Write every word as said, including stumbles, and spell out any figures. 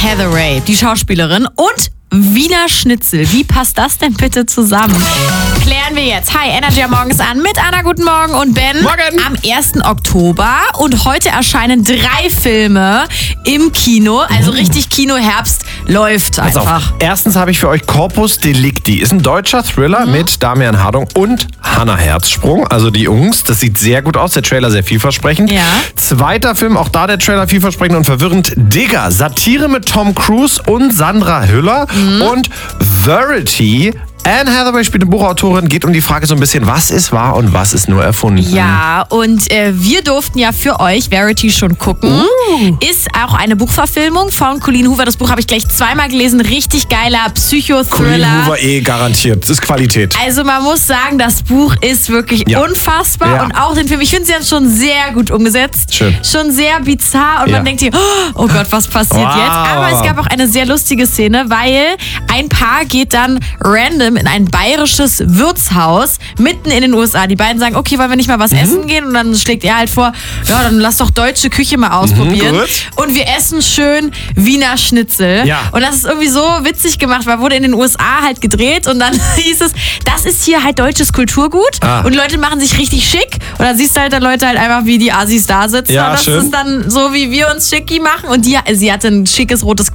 Hathaway, die Schauspielerin, und Wiener Schnitzel. Wie passt das denn bitte zusammen? Klären wir jetzt. Hi, Energy morgens an mit Anna, guten Morgen, und Ben. Morgen. Am ersten Oktober, und heute erscheinen drei Filme im Kino. Also richtig Kinoherbst läuft Pass einfach. auf. Erstens habe ich für euch Corpus Delicti. Ist ein deutscher Thriller mhm. mit Damian Hardung und Hannah Herzsprung. Also die Jungs. Das sieht sehr gut aus. Der Trailer sehr vielversprechend. Ja. Zweiter Film, auch da der Trailer vielversprechend und verwirrend. Digger. Satire mit Tom Cruise und Sandra Hüller. Mhm. Und Verity. Anne Hathaway spielt eine Buchautorin, geht um die Frage so ein bisschen, was ist wahr und was ist nur erfunden. Ja, und äh, wir durften ja für euch Verity schon gucken. Uh. Ist auch eine Buchverfilmung von Colleen Hoover. Das Buch habe ich gleich zweimal gelesen. Richtig geiler Psychothriller. Colleen Hoover eh garantiert. Das ist Qualität. Also man muss sagen, das Buch ist wirklich ja. unfassbar. Ja. Und auch den Film, ich finde, sie haben es schon sehr gut umgesetzt. Schön. Schon sehr bizarr. Und ja. man denkt sich, oh Gott, was passiert wow. jetzt? Aber es gab auch eine sehr lustige Szene, weil ein Paar geht dann random in ein bayerisches Wirtshaus mitten in den U S A. Die beiden sagen, okay, wollen wir nicht mal was mhm. essen gehen? Und dann schlägt er halt vor, ja, dann lass doch deutsche Küche mal ausprobieren. Mhm, und wir essen schön Wiener Schnitzel. Ja. Und das ist irgendwie so witzig gemacht, weil wurde in den U S A halt gedreht und dann hieß es, das ist hier halt deutsches Kulturgut ah. und Leute machen sich richtig schick. Und dann siehst du halt dann Leute halt einfach, wie die Assis da sitzen. Ja, und das schön. ist dann so, wie wir uns schicki machen. Und die, sie hatte ein schickes rotes